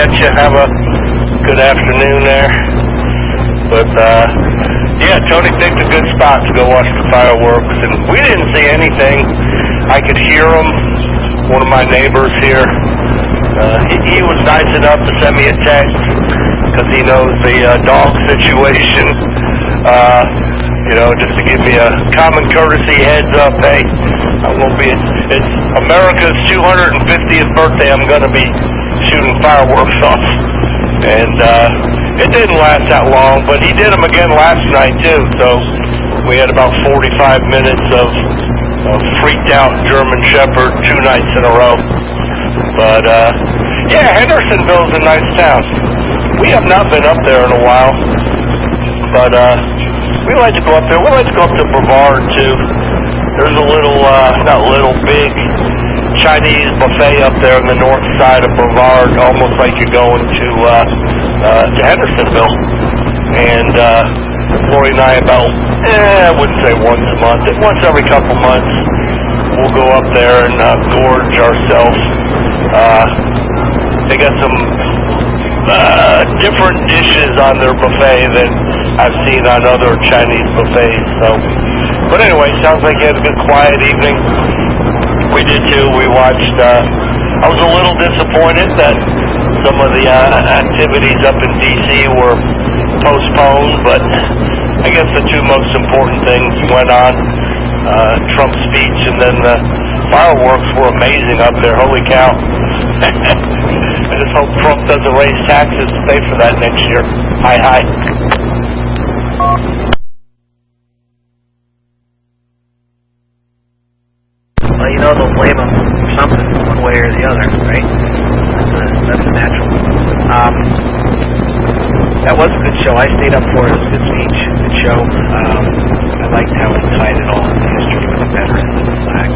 bet you have a good afternoon there. But, yeah, Tony picked a good spot to go watch the fireworks, and we didn't see anything. I could hear them. One of my neighbors here, he was nice enough to send me a text because he knows the dog situation. Just to give me a common courtesy heads up. Hey, I won't be. It's America's 250th birthday. I'm going to be shooting fireworks off, and it didn't last that long. But he did them again last night too. So we had about 45 minutes of freaked out German Shepherd 2 nights in a row. But yeah, Hendersonville's a nice town. We have not been up there in a while, but we like to go up there. We like to go up to Brevard too. There's a little, big Chinese buffet up there on the north side of Brevard, almost like you're going to Hendersonville. And Lori and I I wouldn't say once a month, once every couple months, we'll go up there and gorge ourselves. They got some different dishes on their buffet than I've seen on other Chinese buffets. So, but anyway, sounds like you had a good quiet evening. We did too. We watched. I was a little disappointed that some of the activities up in D.C. were postponed, but I guess the two most important things went on. Trump's speech and then the fireworks were amazing up there. Holy cow. I just hope Trump doesn't raise taxes to pay for that next year. Hi. Well, they'll blame him for something, one way or the other, right? That's natural. That was a good show. I stayed up for it. It was a good speech, good show. I liked how he tied it all into history with the veterans and the flag.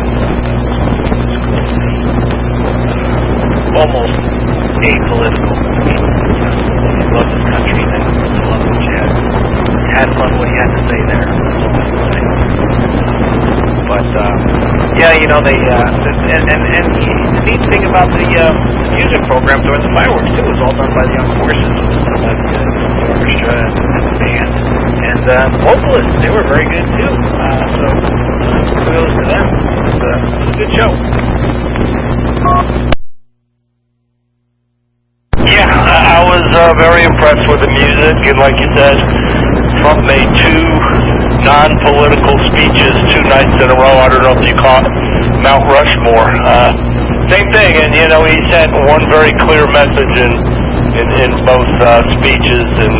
Almost apolitical. He loves his country and he loves the jazz. Had fun what he had to say there. But yeah, they and the neat thing about the music program during the fireworks too was all done by the young forces, like the orchestra and the band and vocalists. They were very good too. So kudos to them. It was a good show. Yeah, I was very impressed with the music, and like you said, Trump made 2 non-political speeches 2 nights in a row. I don't know if you caught Mount Rushmore. Same thing, and he sent one very clear message in both speeches, and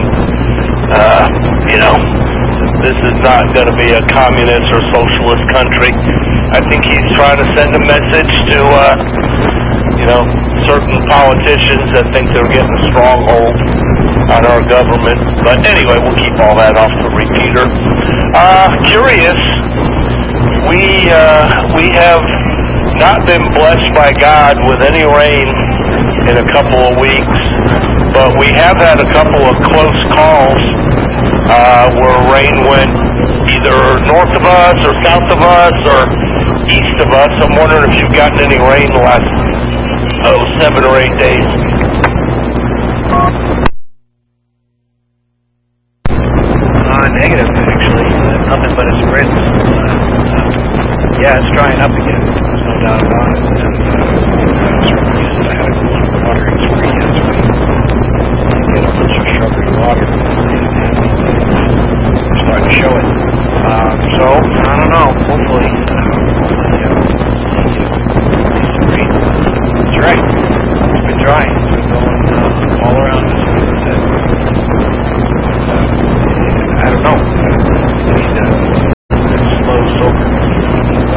this is not going to be a communist or socialist country. I think he's trying to send a message to certain politicians that think they're getting a stronghold on our government. But anyway, we'll keep all that off the repeater. Curious, we have not been blessed by God with any rain in a couple of weeks, but we have had a couple of close calls where rain went either north of us or south of us or east of us. I'm wondering if you've gotten any rain the last 7 or 8 days. Negative, actually. Nothing but a spritz. Yeah, it's drying up again. There's no doubt about it. And certainly used to have watering spree as we get a bunch of shrubbery water. We're starting to show it. So